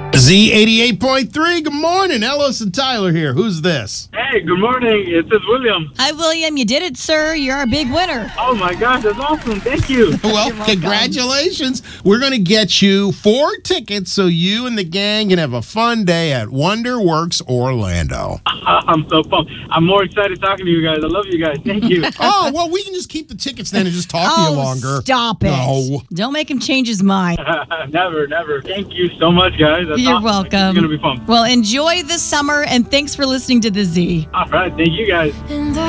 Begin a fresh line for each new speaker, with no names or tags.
Z88.3, good morning. Ellis and Tyler here. Who's this?
Hey, good morning. This is William.
Hi, William. You did it, sir. You're our big winner.
Oh, my gosh. That's awesome. Thank you.
Well, congratulations. We're going to get you 4 tickets so you and the gang can have a fun day at WonderWorks Orlando.
I'm so pumped. I'm more excited talking to you guys. I love you guys. Thank you.
Oh, well, we can just keep the tickets then and just talk to you longer.
Stop it.
No.
Don't make him change his mind.
Never, never. Thank you so much, guys. That's
You're
awesome.
welcome.
It's going to be fun.
Well, enjoy the summer, and thanks for listening to The Z.
All right. Thank you, guys.